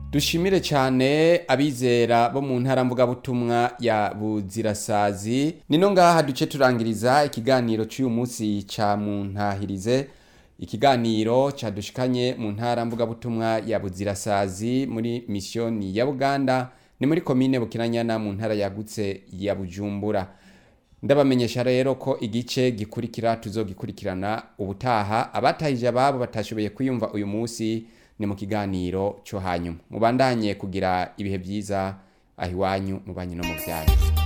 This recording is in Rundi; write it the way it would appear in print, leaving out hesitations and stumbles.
Dushimire cyane abizera bo mu ntara mvugabutumwa ya Buzirasazi. Nino ngaha duce turangiriza ikiganiro cy'uyu munsi ca Muntahirize. Ikiganiro cadushikanye mu ntara mvugabutumwa ya Buzirasazi muri misioni ya Buganda, ni muri komine Bukinanyana mu ntara yagutse ya Bujumbura. Ndabamenyesha rero ko igice gikurikira tuzogikurikirana ubutaha. Abatahije ababo batashoboye kwiyumva uyu munsi ni mu kiganiro cyo hanyuma. Mubandanye kugira ibihe byiza ahiwanyu mubanye no mu byanyu.